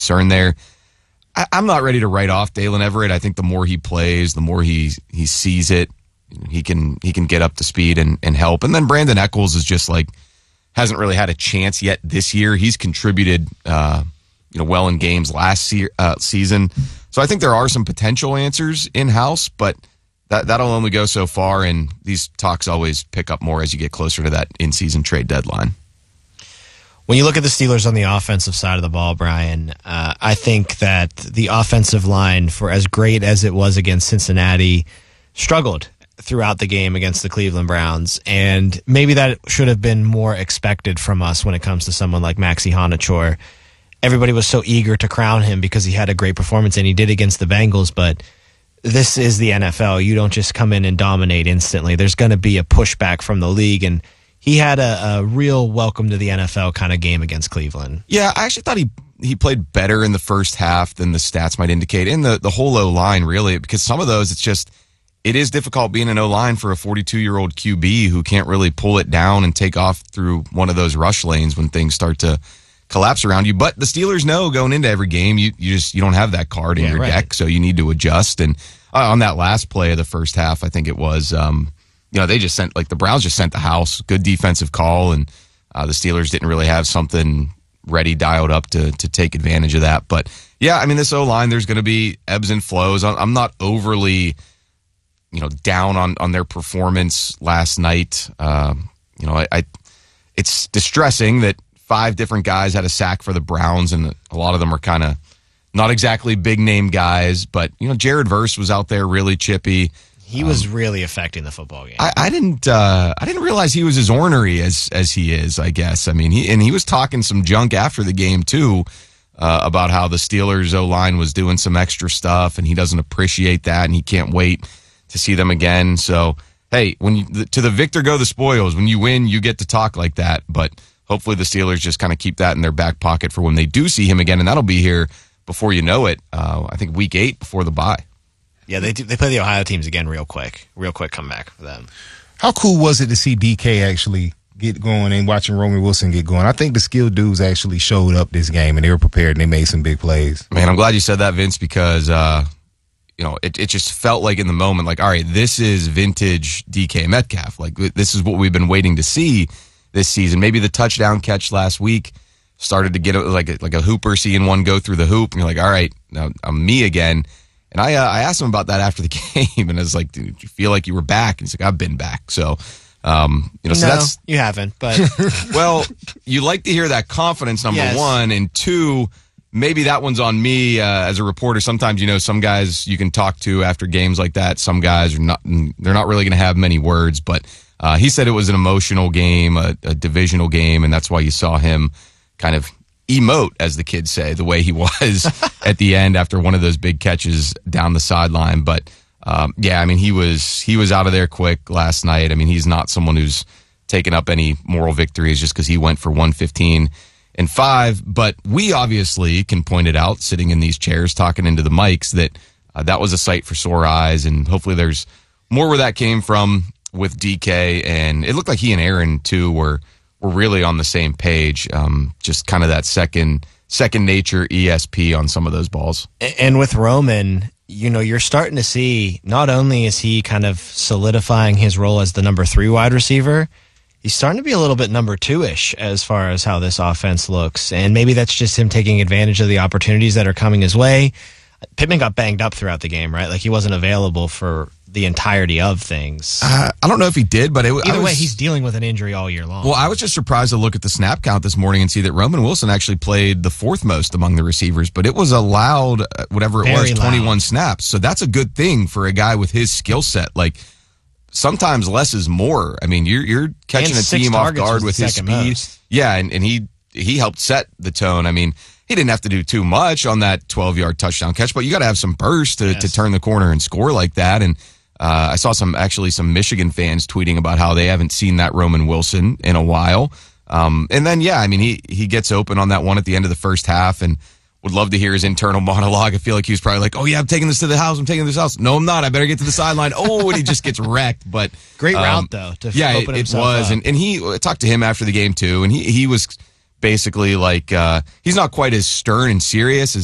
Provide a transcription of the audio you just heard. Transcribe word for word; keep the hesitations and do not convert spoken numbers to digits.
concern there. I, I'm not ready to write off Dalen Everett. I think the more he plays, the more he he sees it, he can he can get up to speed and, and help. And then Brandon Echols is just like hasn't really had a chance yet this year. He's contributed, uh, you know, well in games last se- uh, season. So I think there are some potential answers in house, but that that'll only go so far. And these talks always pick up more as you get closer to that in-season trade deadline. When you look at the Steelers on the offensive side of the ball, Brian, uh, I think that the offensive line, for as great as it was against Cincinnati, struggled throughout the game against the Cleveland Browns. And maybe that should have been more expected from us when it comes to someone like Maxi Honachor. Everybody was so eager to crown him because he had a great performance, and he did against the Bengals, but this is the N F L. You don't just come in and dominate instantly. There's going to be a pushback from the league, and he had a, a real welcome to the N F L kind of game against Cleveland. Yeah, I actually thought he he played better in the first half than the stats might indicate, in the, the whole O-line, really, because some of those, it's just, it is difficult being an O-line for a forty-two-year-old Q B who can't really pull it down and take off through one of those rush lanes when things start to collapse around you. But the Steelers know going into every game, you, you just you don't have that card in yeah, your right. deck, so you need to adjust. And uh, on that last play of the first half, I think it was, um, you know, they just sent, like the Browns just sent the house, good defensive call, and uh, the Steelers didn't really have something ready, dialed up to to take advantage of that. But yeah, I mean, this O-line, there's going to be ebbs and flows. I'm not overly, you know, down on, on their performance last night. Um, you know, I, I it's distressing that five different guys had a sack for the Browns, and a lot of them are kind of not exactly big name guys. But you know, Jared Verse was out there really chippy. He was um, really affecting the football game. I, I didn't. Uh, I didn't realize he was as ornery as as he is. I guess. I mean, he and he was talking some junk after the game too, uh, about how the Steelers O-line was doing some extra stuff, and he doesn't appreciate that, and he can't wait to see them again. So, hey, when you, to the victor go the spoils. When you win, you get to talk like that. But hopefully, the Steelers just kind of keep that in their back pocket for when they do see him again, and that'll be here before you know it. Uh, I think week eight before the bye. Yeah, they do, they play the Ohio teams again real quick. Real quick comeback for them. How cool was it to see D K actually get going and watching Roman Wilson get going? I think the skilled dudes actually showed up this game, and they were prepared, and they made some big plays. Man, I'm glad you said that, Vince, because uh, you know it, it just felt like in the moment, like, all right, this is vintage D K Metcalf. Like, this is what we've been waiting to see this season. Maybe the touchdown catch last week started to get like a, like a hooper seeing one go through the hoop, and you're like, all right, now I'm me again. And I uh, I asked him about that after the game, and I was like, "Dude, you feel like you were back?" And he's like, "I've been back." So, um, you know, so no, that's you haven't. But well, you like to hear that confidence, number yes. one, and two, maybe that one's on me uh, as a reporter. Sometimes, you know, some guys you can talk to after games like that. Some guys are not; they're not really going to have many words. But uh, he said it was an emotional game, a, a divisional game, and that's why you saw him kind of emote, as the kids say, the way he was at the end after one of those big catches down the sideline. But um, yeah, I mean, he was he was out of there quick last night. I mean, he's not someone who's taken up any moral victories just because he went for one fifteen and five. But we obviously can point it out, sitting in these chairs talking into the mics, that uh, that was a sight for sore eyes, and hopefully there's more where that came from with D K. And it looked like he and Aaron too were. We're really on the same page. Um, just kind of that second second nature E S P on some of those balls. And with Roman, you know, you're starting to see not only is he kind of solidifying his role as the number three wide receiver, he's starting to be a little bit number two-ish as far as how this offense looks. And maybe that's just him taking advantage of the opportunities that are coming his way. Pittman got banged up throughout the game, right? Like he wasn't available for the entirety of things. Uh, I don't know if he did, but it, either I was, way, he's dealing with an injury all year long. Well, I was just surprised to look at the snap count this morning and see that Roman Wilson actually played the fourth most among the receivers, but it was allowed, whatever it Very was, twenty-one loud. snaps. So that's a good thing for a guy with his skill set. Like, sometimes less is more. I mean, you're you're catching And a six team off targets guard was with the his second speed. most. Yeah, and, and he he helped set the tone. I mean, he didn't have to do too much on that twelve-yard touchdown catch, but you got to have some burst to, Yes. to turn the corner and score like that. And uh, I saw some actually some Michigan fans tweeting about how they haven't seen that Roman Wilson in a while. Um, and then, yeah, I mean, he he gets open on that one at the end of the first half, and would love to hear his internal monologue. I feel like he was probably like, oh, yeah, I'm taking this to the house. I'm taking this house. No, I'm not. I better get to the sideline. Oh, and he just gets wrecked. But Great um, route, though, to yeah, open it, it himself was. up. And, and he I talked to him after the game, too, and he, he was basically like uh, he's not quite as stern and serious as